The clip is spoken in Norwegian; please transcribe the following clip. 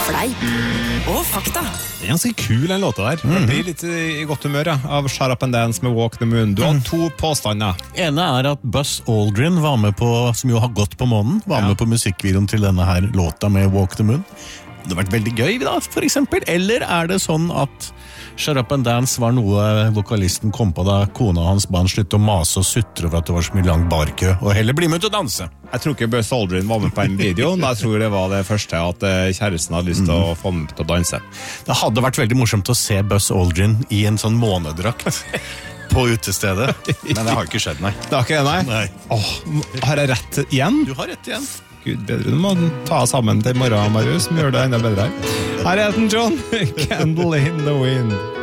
Fleip og fakta. Det ganske kul den låta der. Jeg blir litt i godt humør av Shut Up and Dance med Walk the Moon. Du har to påstander. Ene at Buzz Aldrin var med på, som jo har gått på månen, var med på musikkvideoen til denne her låta med Walk the Moon. Det har vært veldig gøy da, for eksempel. Eller det sånn at Shut Up and Dance var noe vokalisten kom på da kona hans ba han slutte å mase og sutre for at det var så mye lang barkø, og heller bli med til å danse. Jeg tror ikke Buzz Aldrin var med på en video, men jeg tror det var det første at kjæresten hadde lyst til å få med til å danse. Det hadde vært veldig morsomt å se Buzz Aldrin i en sånn månedrakt på utestedet, men det har ikke skjedd, nei. Det har ikke det, nei? Har jeg rett igjen? Du har rett igjen. Gud bedre, du må ta sammen til i morgen, Marius, som gjør det enda bedre her. Her er den, John. Candle in the Wind.